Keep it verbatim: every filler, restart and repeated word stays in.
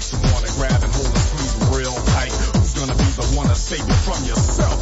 makes you wanna grab and hold and squeeze real tight. Who's gonna be the one to save you from yourself?